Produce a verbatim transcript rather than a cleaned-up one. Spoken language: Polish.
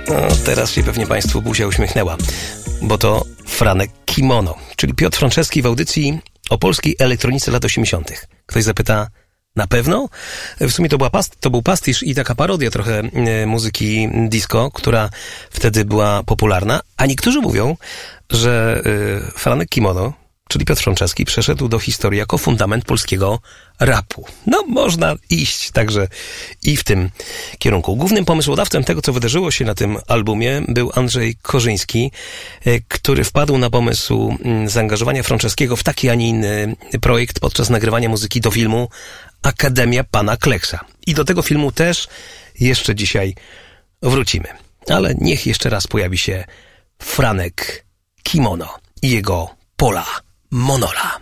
No, teraz się pewnie Państwu buzia uśmiechnęła, bo to Franek Kimono, czyli Piotr Franceski w audycji o polskiej elektronice lat osiemdziesiątych. Ktoś zapyta, na pewno? W sumie to, była past- to był pastisz i taka parodia trochę e, muzyki disco, która wtedy była popularna, a niektórzy mówią, że e, Franek Kimono, czyli Piotr Franceski, przeszedł do historii jako fundament polskiego rapu. No, można iść także i w tym kierunku. Głównym pomysłodawcą tego, co wydarzyło się na tym albumie, był Andrzej Korzyński, który wpadł na pomysł zaangażowania Franceskiego w taki, a nie inny projekt podczas nagrywania muzyki do filmu Akademia Pana Kleksa. I do tego filmu też jeszcze dzisiaj wrócimy. Ale niech jeszcze raz pojawi się Franek Kimono i jego Pola Monola.